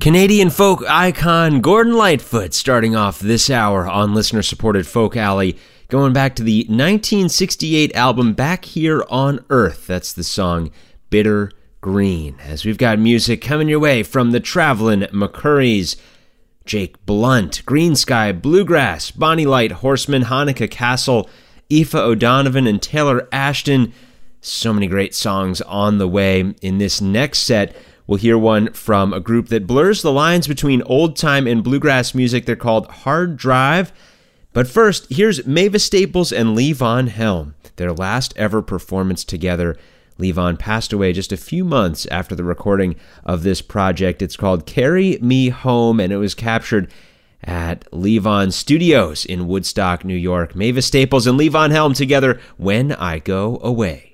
Canadian folk icon Gordon Lightfoot starting off this hour on listener-supported Folk Alley, going back to the 1968 album Back Here on Earth. That's the song Bitter Green. As we've got music coming your way from the Travelin' McCurries, Jake Blunt, Green Sky Bluegrass, Bonnie Light Horseman, Hanukkah Castle, Aoife O'Donovan, and Taylor Ashton. So many great songs on the way. In this next set, we'll hear one from a group that blurs the lines between old-time and bluegrass music. They're called Hard Drive. But first, here's Mavis Staples and Levon Helm, their last ever performance together. Levon passed away just a few months after the recording of this project. It's called Carry Me Home, and it was captured at Levon Studios in Woodstock, New York. Mavis Staples and Levon Helm together, When I Go Away.